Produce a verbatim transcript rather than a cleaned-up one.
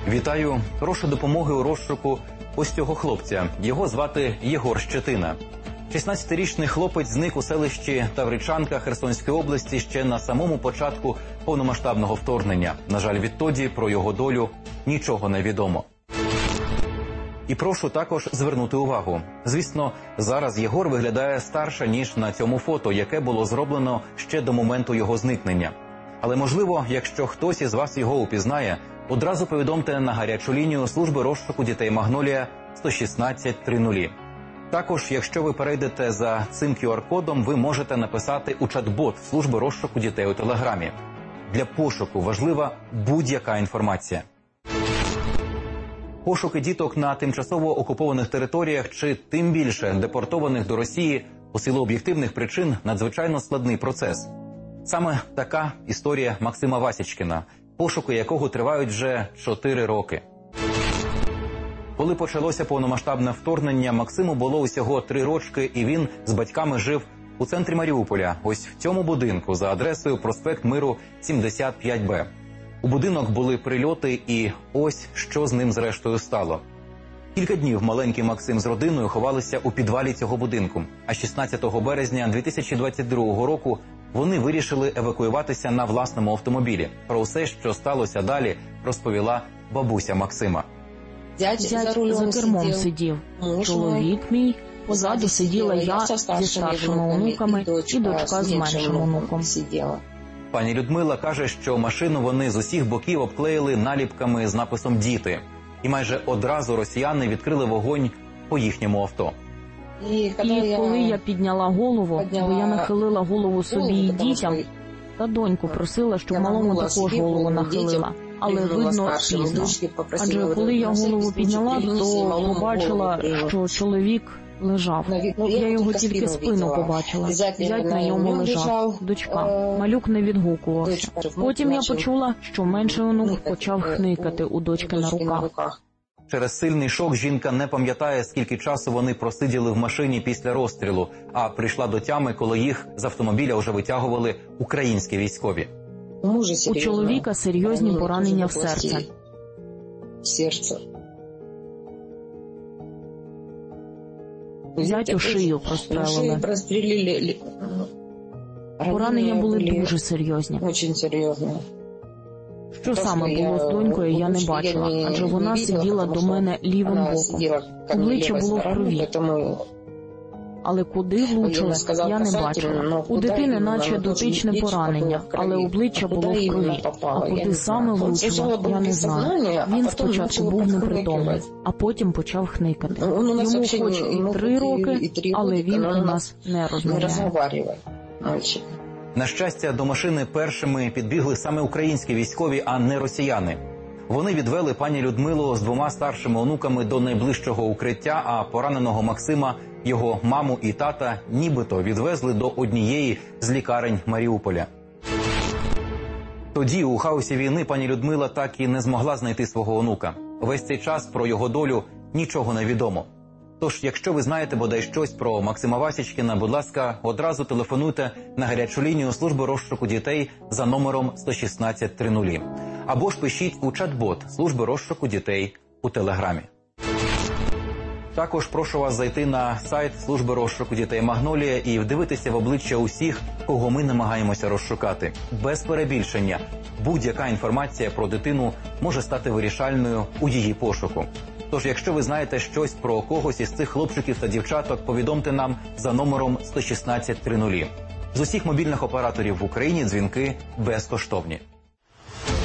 Вітаю! Прошу допомоги у розшуку ось цього хлопця. Його звати Єгор Щетина. шістнадцятирічний хлопець зник у селищі Тавричанка Херсонської області ще на самому початку повномасштабного вторгнення. На жаль, відтоді про його долю нічого не відомо. І прошу також звернути увагу. Звісно, зараз Єгор виглядає старше, ніж на цьому фото, яке було зроблено ще до моменту його зникнення. Але можливо, якщо хтось із вас його упізнає, одразу повідомте на гарячу лінію служби розшуку дітей «Магнолія» сто шістнадцять тридцять. Також, якщо ви перейдете за цим кю ар-кодом, ви можете написати у чат-бот служби розшуку дітей у Телеграмі. Для пошуку важлива будь-яка інформація. Пошуки діток на тимчасово окупованих територіях чи тим більше депортованих до Росії у силу об'єктивних причин надзвичайно складний процес. Саме така історія Максима Васічкіна, пошуки якого тривають вже чотири роки. Коли почалося повномасштабне вторгнення, Максиму було усього три рочки, і він з батьками жив у центрі Маріуполя, ось в цьому будинку за адресою проспект Миру, сімдесят п'ять Б. У будинок були прильоти, і ось що з ним зрештою стало. Кілька днів маленький Максим з родиною ховалися у підвалі цього будинку, а шістнадцятого березня дві тисячі двадцять другого року вони вирішили евакуюватися на власному автомобілі. Про усе, що сталося далі, розповіла бабуся Максима. Дядь за кермом сидів, чоловік мій, позаду сиділа я зі старшими онуками і дочка з меншим онуком. Пані Людмила каже, що машину вони з усіх боків обклеїли наліпками з написом «Діти». І майже одразу росіяни відкрили вогонь по їхньому авто. І коли я підняла голову, бо я нахилила голову собі і дітям, та доньку просила, щоб малому також голову нахилила. Але видно пізно. Адже коли я голову підняла, то побачила, що чоловік лежав. Я його тільки спину побачила. Зять на ньому лежав, дочка. Малюк не відгукувався. Потім я почула, що менший онук почав хникати у дочки на руках. Через сильний шок жінка не пам'ятає, скільки часу вони просиділи в машині після розстрілу, а прийшла до тями, коли їх з автомобіля вже витягували українські військові. У чоловіка серйозні поранення в серце. Зятю шию прострелили. Поранення були дуже серйозні. Що саме було з донькою, я не бачила, адже вона сиділа до мене лівим боком. Обличчя було в крові. Але куди влучили, я не бачила. У дитини наче дотичне поранення, але обличчя було в крові. А куди саме влучило, я не знаю. Він спочатку був непритомний, а потім почав хникати. Йому хоч і три роки, але він у нас не розмовляє. На щастя, до машини першими підбігли саме українські військові, а не росіяни. Вони відвели пані Людмилу з двома старшими онуками до найближчого укриття, а пораненого Максима, його маму і тата нібито відвезли до однієї з лікарень Маріуполя. Тоді у хаосі війни пані Людмила так і не змогла знайти свого онука. Весь цей час про його долю нічого не відомо. Тож, якщо ви знаєте бодай щось про Максима Васічкіна, будь ласка, одразу телефонуйте на гарячу лінію служби розшуку дітей за номером сто шістнадцять тридцять. Або ж пишіть у чат-бот служби розшуку дітей у Телеграмі. Також прошу вас зайти на сайт служби розшуку дітей «Магнолія» і вдивитися в обличчя усіх, кого ми намагаємося розшукати. Без перебільшення, будь-яка інформація про дитину може стати вирішальною у її пошуку. Тож, якщо ви знаєте щось про когось із цих хлопчиків та дівчаток, повідомте нам за номером сто шістнадцять тридцять. З усіх мобільних операторів в Україні дзвінки безкоштовні.